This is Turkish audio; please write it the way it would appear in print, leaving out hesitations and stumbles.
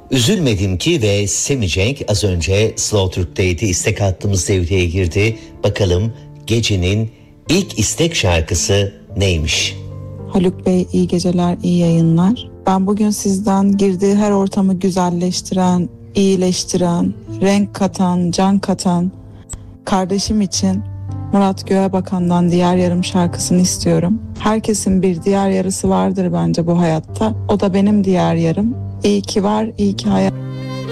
Üzülmedim ki ve Semi Cenk az önce Slow Türk'teydi. İstek hattımız devreye girdi. Bakalım gecenin ilk istek şarkısı neymiş? Haluk Bey, iyi geceler, iyi yayınlar. Ben bugün sizden girdiği her ortamı güzelleştiren, iyileştiren, renk katan, can katan kardeşim için Murat Göğebakan'dan Diğer Yarım şarkısını istiyorum. Herkesin bir diğer yarısı vardır bence bu hayatta. O da benim diğer yarım. İyi ki var, iyi ki hayat.